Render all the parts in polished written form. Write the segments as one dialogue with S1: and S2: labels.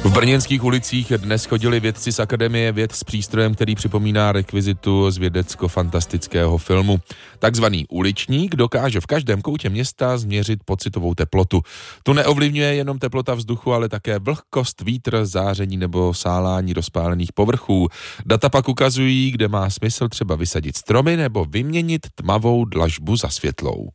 S1: V brněnských ulicích dnes chodili vědci z Akademie věd s přístrojem, který připomíná rekvizitu z vědecko-fantastického filmu. Takzvaný uličník dokáže v každém koutě města změřit pocitovou teplotu. Tu neovlivňuje jenom teplota vzduchu, ale také vlhkost, vítr, záření nebo sálání rozpálených povrchů. Data pak ukazují, kde má smysl třeba vysadit stromy nebo vyměnit tmavou dlažbu za světlou.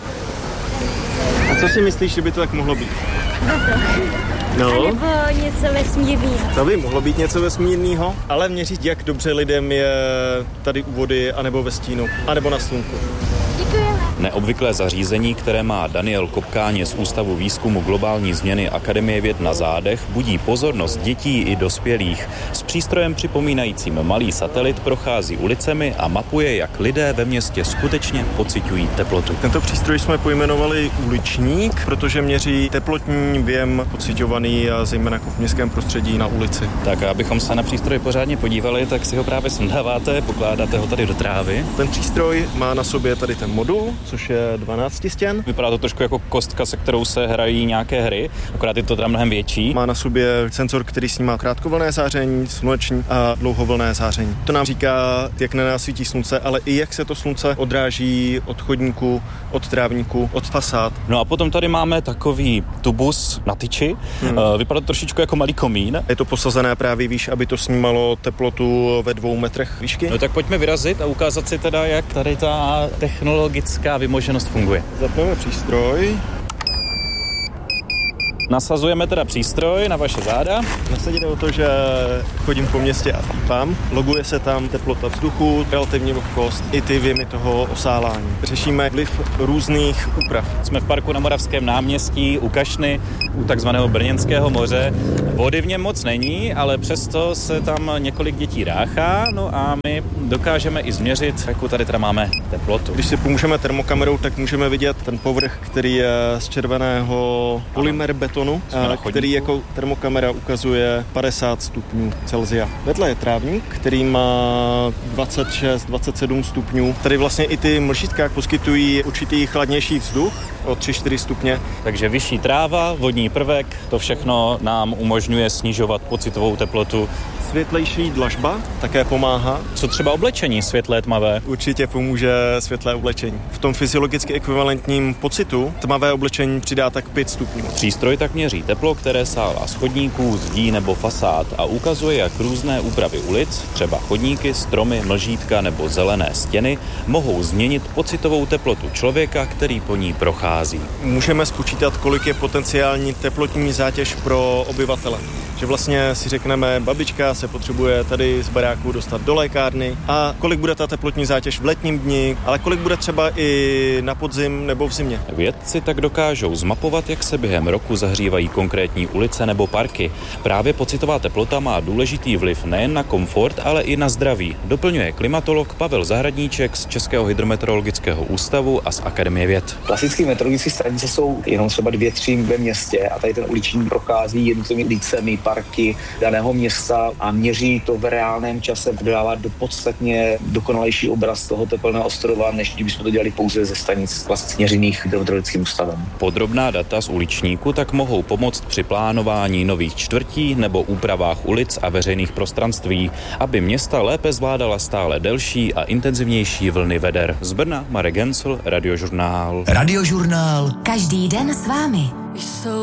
S2: A co si myslíš, že by to tak mohlo být?
S3: No. A nebo něco vesmírného.
S2: To by mohlo být něco vesmírného, ale měřit, jak dobře lidem je tady u vody, anebo ve stínu, anebo na slunku.
S3: Děkujeme.
S4: Neobvyklé zařízení, které má Daniel Kopkáně z Ústavu výzkumu globální změny Akademie věd na zádech, budí pozornost dětí i dospělých. S přístrojem připomínajícím malý satelit prochází ulicemi a mapuje, jak lidé ve městě skutečně pociťují teplotu.
S2: Tento přístroj jsme pojmenovali uličník, protože měří teplotní věm pociťovaný a zejména jako v městském prostředí na ulici.
S4: Tak abychom se na přístroj pořádně podívali, tak si ho právě sundáváte, pokládáte ho tady do trávy.
S2: Ten přístroj má na sobě tady ten modul, což je 12 stěn.
S4: Vypadá to trošku jako kostka, se kterou se hrají nějaké hry, akorát je to teda mnohem větší.
S2: Má na sobě senzor, který snímá krátkovlnné záření, sluneční a dlouhovlnné záření. To nám říká, jak na nás svítí slunce, ale i jak se to slunce odráží od chodníku, od trávníku, od fasád.
S4: No a potom tady máme takový tubus na tyči. Vypadá to trošičku jako malý komín.
S2: Je to posazené právě výš, aby to snímalo teplotu ve 2 metrech výšky.
S4: No tak pojďme vyrazit a ukázat si teda, jak tady ta technologická vymoženost funguje.
S2: Zapneme přístroj.
S4: Nasazujeme teda přístroj na vaše záda.
S2: Nasadit o to, že chodím po městě a pípám. Loguje se tam teplota vzduchu, relativní vlhkost i ty věmy toho osálání. Řešíme vliv různých úprav.
S4: Jsme v parku na Moravském náměstí u Kašny, u takzvaného Brněnského moře. Vody v něm moc není, ale přesto se tam několik dětí ráchá, no a my dokážeme i změřit, jakou tady teda máme teplotu.
S2: Když si pomůžeme termokamerou, tak můžeme vidět ten povrch, který je z červeného polymer betonu, který jako termokamera ukazuje 50 stupňů Celsia. Vedle je trávník, který má 26-27 stupňů. Tady vlastně i ty mlžítka poskytují určitý chladnější vzduch o 3-4 stupně.
S4: Takže vyšší tráva, vodní prvek, to všechno nám umožňuje snižovat pocitovou teplotu.
S2: Světlejší dlažba také pomáhá.
S4: Co třeba oblečení světlé, tmavé?
S2: Určitě pomůže světlé oblečení. V tom fyziologicky ekvivalentním pocitu tmavé oblečení přidá tak 5 stupňů.
S4: Přístroj tak měří teplo, které sálá z chodníků, zdí nebo fasád a ukazuje, jak různé úpravy ulic, třeba chodníky, stromy, mlžítka nebo zelené stěny, mohou změnit pocitovou teplotu člověka, který po ní prochází.
S2: Můžeme spočítat, kolik je potenciální teplotní zátěž pro obyvatele. Že vlastně si řekneme, babička se potřebuje tady z baráku dostat do lékárny a kolik bude ta teplotní zátěž v letním dni, ale kolik bude třeba i na podzim nebo v zimě.
S4: Vědci tak dokážou zmapovat, jak se během roku zahřívají konkrétní ulice nebo parky. Právě pocitová teplota má důležitý vliv nejen na komfort, ale i na zdraví, doplňuje klimatolog Pavel Zahradníček z Českého hydrometeorologického ústavu a z Akademie věd.
S5: Klasické meteorologické stanice jsou jenom třeba 2-3 ve městě a tady ten uličník prochází jednotlivými ulicemi, parky daného města a měří to v reálném čase, dodává do podstatně dokonalejší obraz toho tepelného ostrova, než kdybychom to dělali pouze ze stanic klasicky měřených hydrometeorologickým ústavem.
S4: Podrobná data z uličníku tak mohou pomoct při plánování nových čtvrtí nebo úpravách ulic a veřejných prostranství, aby města lépe zvládala stále delší a intenzivnější vlny veder. Z Brna Marek Gencl, Radiožurnál.
S6: Radiožurnál.
S7: Každý den s vámi.